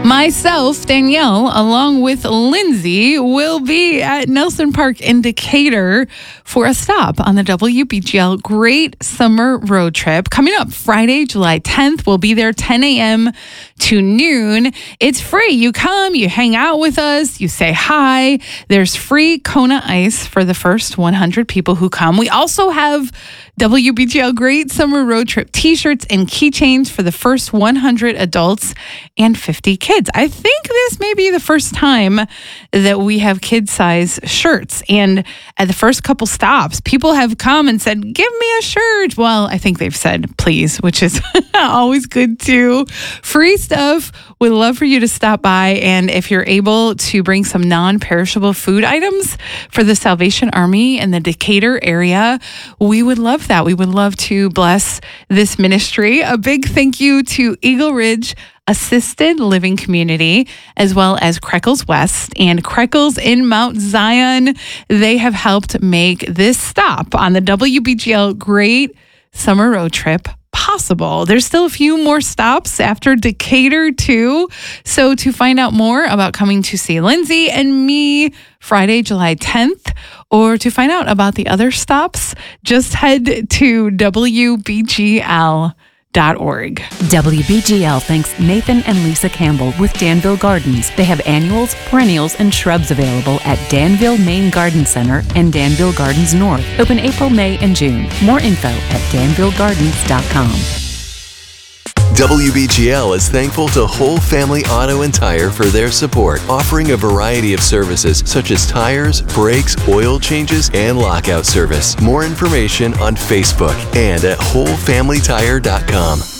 Myself, Danielle, along with Lindsay, will be at Nelson Park in Decatur for a stop on the WBGL Great Summer Road Trip. Coming up Friday, July 10th. We'll be there 10 a.m. to noon. It's free. You come, you hang out with us, you say hi. There's free Kona Ice for the first 100 people who come. We also have WBGL Great Summer Road Trip t-shirts and keychains for the first 100 adults and 50 kids. I think this may be the first time that we have kid-size shirts. And at the first couple stops, people have come and said, give me a shirt. Well, I think they've said, please, which is always good too. Free stuff. We'd love for you to stop by. And if you're able to bring some non-perishable food items for the Salvation Army in the Decatur area, we would love that. We would love to bless this ministry. A big thank you to Eagle Ridge Assisted Living Community, as well as Creckles West and Creckles in Mount Zion. They have helped make this stop on the WBGL Great Summer Road Trip possible. There's still a few more stops after Decatur too. So to find out more about coming to see Lindsay and me Friday, July 10th, or to find out about the other stops, just head to WBGL.org. WBGL thanks Nathan and Lisa Campbell with Danville Gardens. They have annuals, perennials, and shrubs available at Danville Main Garden Center and Danville Gardens North. Open April, May, and June. More info at danvillegardens.com. WBGL is thankful to Whole Family Auto and Tire for their support, offering a variety of services such as tires, brakes, oil changes, and lockout service. More information on Facebook and at wholefamilytire.com.